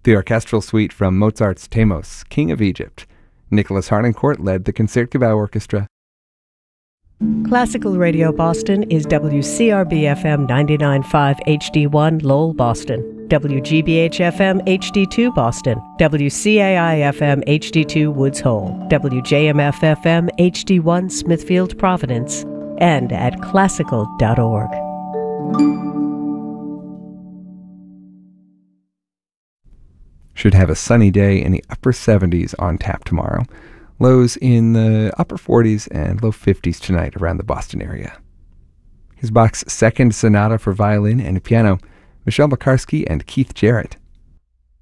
The orchestral suite from Mozart's Themos, King of Egypt. Nicholas Harnoncourt led the Concertgebouw Orchestra. Classical Radio Boston is WCRB-FM 99.5 HD1 Lowell, Boston, WGBH-FM HD2 Boston, WCAI-FM HD2 Woods Hole, WJMF-FM HD1 Smithfield, Providence, and at classical.org. Should have a sunny day in the upper 70s on tap tomorrow. Lows in the upper 40s and low 50s tonight around the Boston area. Here's Bach's second sonata for violin and piano, Michel Makarski and Keith Jarrett.